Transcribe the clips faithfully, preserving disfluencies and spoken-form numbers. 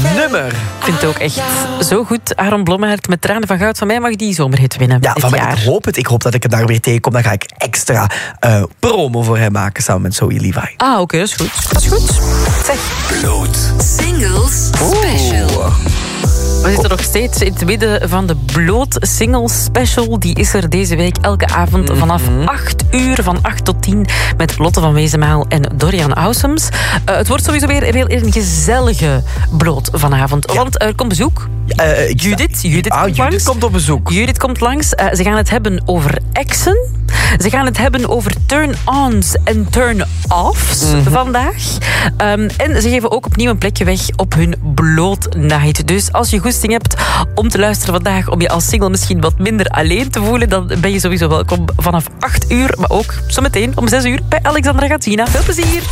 nummer. Ik vind het ook echt zo goed. Aaron Blommaert met Tranen van Goud. Van mij mag die zomerhit winnen. Ja, dit van mij, jaar. ik hoop het. Ik hoop dat ik het daar weer tegenkom. Dan ga ik extra uh, promo voor hem maken samen met Zoe Levi. Ah, oké, okay, dat is goed. Dat is goed. Zeg. Bloot. Singles Special. Oeh. We zitten nog steeds in het midden van de Bloot Singles Special. Die is er deze week elke avond vanaf acht uur, van acht tot tien... met Lotte van Wezenmaal en Dorian Ausums. Uh, het wordt sowieso weer, weer een gezellige Bloot vanavond. Ja. Want er komt bezoek. Uh, Judith. Judith, ah, komt, Judith langs. komt op bezoek. Judith komt langs. Uh, ze gaan het hebben over exen. Ze gaan het hebben over turn-ons en turn-offs mm-hmm. vandaag. Um, en ze geven ook opnieuw een plekje weg op hun Bloot Night. Dus als je goesting hebt om te luisteren vandaag, om je als single misschien wat minder alleen te voelen, dan ben je sowieso welkom vanaf acht uur, maar ook zometeen om zes uur bij Alexandra Gazzina. Veel plezier!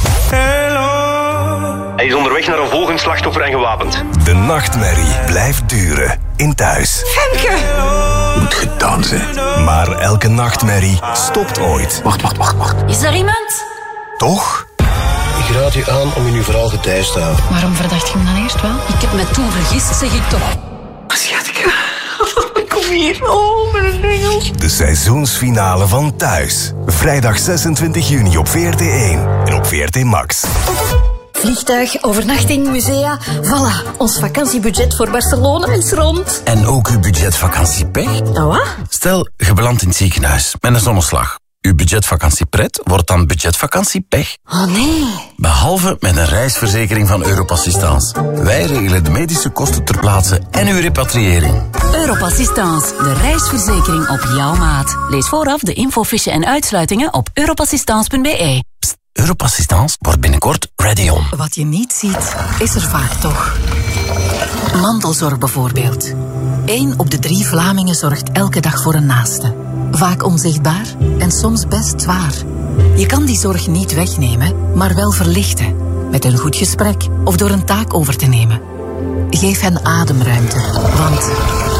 Hij is onderweg naar een volgend slachtoffer en gewapend. De nachtmerrie blijft duren in thuis. Femke! Moet gedaan zijn. Maar elke nachtmerrie stopt ooit. Wacht, wacht, wacht, wacht. Is er iemand? Toch? Ik raad u aan om in uw verhaal getijst te houden. Waarom verdacht je hem dan eerst wel? Ik heb me toen vergist, zeg ik toch. Schatje, kom hier. Oh, mijn engel. De seizoensfinale van Thuis. Vrijdag zesentwintig juni op V R T één en op V R T Max. Vliegtuig, overnachting, musea. Voilà, ons vakantiebudget voor Barcelona is rond. En ook uw budgetvakantiepech? Oh, wat? Stel, je belandt in het ziekenhuis met een zonneslag. Uw budgetvakantiepret wordt dan budgetvakantiepech. Oh nee. Behalve met een reisverzekering van Europassistance. Wij regelen de medische kosten ter plaatse en uw repatriëring. Europassistance, de reisverzekering op jouw maat. Lees vooraf de infofiche en uitsluitingen op europassistance punt b e. Pst, Europassistance wordt binnenkort ready on. Wat je niet ziet, is er vaak toch. Mantelzorg bijvoorbeeld. Eén op de drie Vlamingen zorgt elke dag voor een naaste. Vaak onzichtbaar en soms best zwaar. Je kan die zorg niet wegnemen, maar wel verlichten. Met een goed gesprek of door een taak over te nemen. Geef hen ademruimte, want...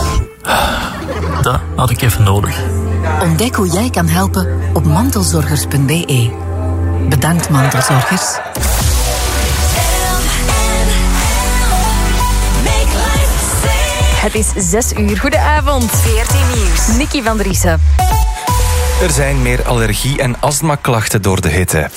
Dat had ik even nodig. Ontdek hoe jij kan helpen op mantelzorgers punt b e. Bedankt, mantelzorgers. Het is zes uur. Goedenavond. V R T Nieuws. Nikki van Driessen. Er zijn meer allergie- en astmaklachten door de hitte.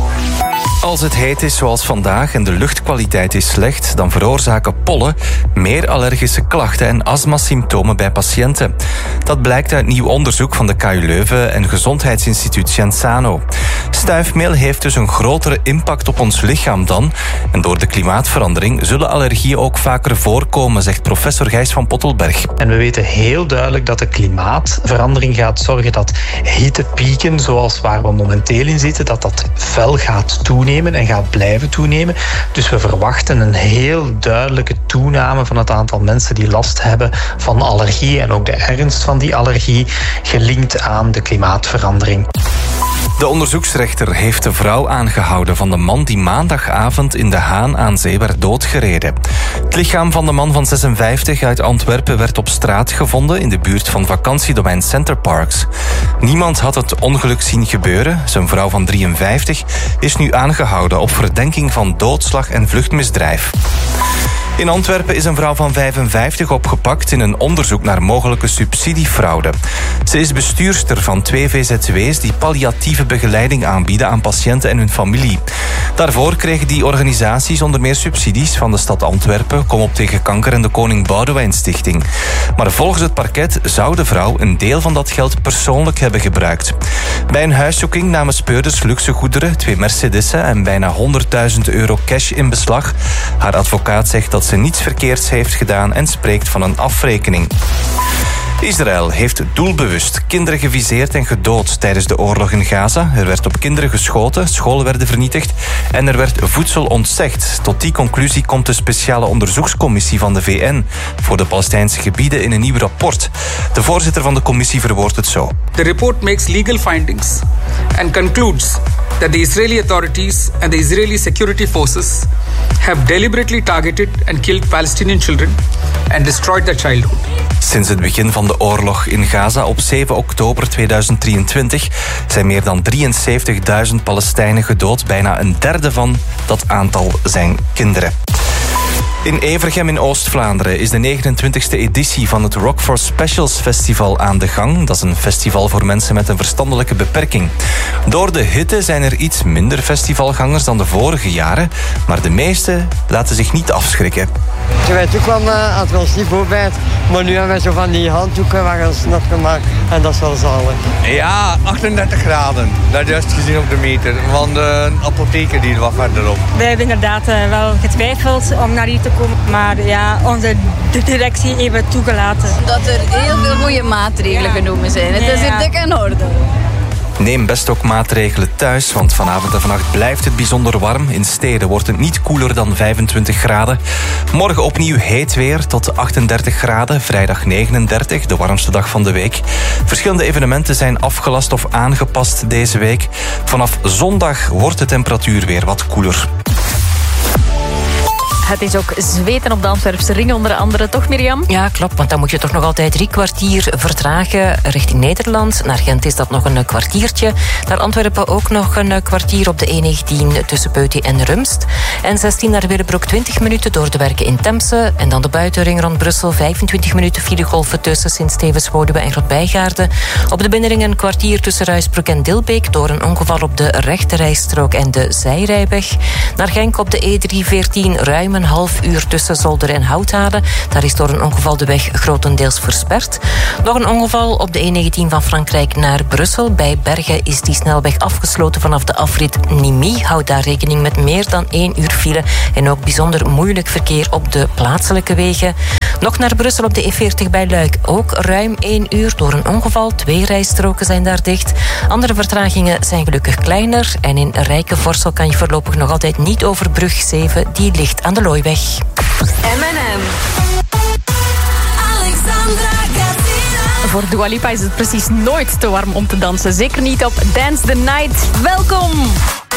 Als het heet is zoals vandaag en de luchtkwaliteit is slecht, dan veroorzaken pollen meer allergische klachten en astmasymptomen bij patiënten. Dat blijkt uit nieuw onderzoek van de K U Leuven en Gezondheidsinstituut Genzano. Stuifmeel heeft dus een grotere impact op ons lichaam dan, en door de klimaatverandering zullen allergieën ook vaker voorkomen, zegt professor Gijs van Pottelberg. En we weten heel duidelijk dat de klimaatverandering gaat zorgen dat hittepieken, zoals waar we momenteel in zitten, dat dat fel gaat toenemen en gaat blijven toenemen. Dus we verwachten een heel duidelijke toename van het aantal mensen die last hebben van allergie en ook de ernst van die allergie gelinkt aan de klimaatverandering. De onderzoeksrechter heeft de vrouw aangehouden van de man die maandagavond in De Haan aan Zee werd doodgereden. Het lichaam van de man van zesenvijftig uit Antwerpen werd op straat gevonden in de buurt van vakantiedomein Center Parks. Niemand had het ongeluk zien gebeuren. Zijn vrouw van drieënvijftig is nu aangehouden op verdenking van doodslag en vluchtmisdrijf. In Antwerpen is een vrouw van vijfenvijftig opgepakt in een onderzoek naar mogelijke subsidiefraude. Ze is bestuurster van twee V Z W's die palliatieve begeleiding aanbieden aan patiënten en hun familie. Daarvoor kregen die organisaties onder meer subsidies van de stad Antwerpen, Kom op tegen kanker en de Koning Boudewijn Stichting. Maar volgens het parket zou de vrouw een deel van dat geld persoonlijk hebben gebruikt. Bij een huiszoeking namen speurders luxe goederen, twee Mercedessen en bijna honderdduizend euro cash in beslag. Haar advocaat zegt dat ze niets verkeerds heeft gedaan en spreekt van een afrekening. Israël heeft doelbewust kinderen geviseerd en gedood tijdens de oorlog in Gaza. Er werd op kinderen geschoten, scholen werden vernietigd en er werd voedsel ontzegd. Tot die conclusie komt de speciale onderzoekscommissie van de V N voor de Palestijnse gebieden in een nieuw rapport. De voorzitter van de commissie verwoordt het zo. The report makes legal findings and concludes that the Israeli authorities and the Israeli security forces have deliberately targeted and killed Palestinian children and destroyed their childhood. Sinds het begin van de oorlog in Gaza op zeven oktober tweeduizend drieëntwintig zijn meer dan drieënzeventigduizend Palestijnen gedood. Bijna een derde van dat aantal zijn kinderen. In Evergem in Oost-Vlaanderen is de negenentwintigste editie van het Rock for Specials Festival aan de gang. Dat is een festival voor mensen met een verstandelijke beperking. Door de hitte zijn er iets minder festivalgangers dan de vorige jaren, maar de meeste laten zich niet afschrikken. Je weet ook wel uh, als we ons niet voorbijt, maar nu hebben we zo van die handdoeken waar ons nat kan maken en dat is wel zalig. Ja, achtendertig graden. Dat is juist gezien op de meter van de apotheker die er wat verderop. Wij hebben inderdaad uh, wel getwijfeld om naar hier te komen, maar ja, onze directie heeft toegelaten. Dat er heel veel goede maatregelen ja. genomen zijn. Het is hier dik in orde. Neem best ook maatregelen thuis, want vanavond en vannacht blijft het bijzonder warm. In steden wordt het niet koeler dan vijfentwintig graden. Morgen opnieuw heet weer tot achtendertig graden. Vrijdag negenendertig, de warmste dag van de week. Verschillende evenementen zijn afgelast of aangepast deze week. Vanaf zondag wordt de temperatuur weer wat koeler. Het is ook zweten op de Antwerpse ring onder andere, toch Mirjam? Ja, klopt, want dan moet je toch nog altijd drie kwartier vertragen richting Nederland. Naar Gent is dat nog een kwartiertje. Naar Antwerpen ook nog een kwartier op de E negentien tussen Peuty en Rumst. En zestien naar Willebroek twintig minuten door de werken in Temse. En dan de buitenring rond Brussel, vijfentwintig minuten filegolven tussen Sint-Stevens-Woluwe en Grootbijgaarden. Op de binnenring een kwartier tussen Ruisbroek en Dilbeek door een ongeval op de rechterrijstrook en de zijrijweg. Naar Genk op de E driehonderdveertien ruim een half uur tussen Zolder en Houthalen. Daar is door een ongeval de weg grotendeels versperd. Nog een ongeval op de E negentien van Frankrijk naar Brussel. Bij Bergen is die snelweg afgesloten vanaf de afrit Nimy. Houd daar rekening met meer dan één uur file en ook bijzonder moeilijk verkeer op de plaatselijke wegen. Nog naar Brussel op de E veertig bij Luik. Ook ruim één uur door een ongeval. Twee rijstroken zijn daar dicht. Andere vertragingen zijn gelukkig kleiner. En in Rijkenvorsel kan je voorlopig nog altijd niet over brug zeven. Die ligt aan de Looiweg. M en M. Voor Dua Lipa is het precies nooit te warm om te dansen. Zeker niet op Dance the Night. Welkom!